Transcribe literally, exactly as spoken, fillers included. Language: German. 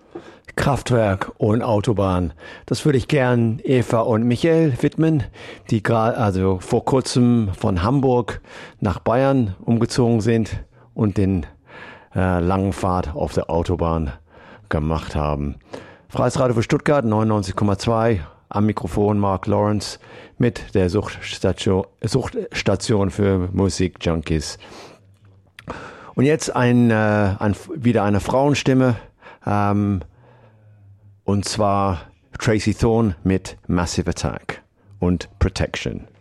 Kraftwerk und Autobahn. Das würde ich gern Eva und Michael widmen, die gerade, also vor kurzem von Hamburg nach Bayern umgezogen sind und den äh, langen Fahrt auf der Autobahn gemacht haben. Freies Radio für Stuttgart, neunundneunzig Komma zwei. Am Mikrofon Mark Lawrence mit der Suchtstation, Suchtstation für Musikjunkies. Und jetzt ein, äh, ein, wieder eine Frauenstimme, ähm, und zwar Tracy Thorn mit Massive Attack und Protection.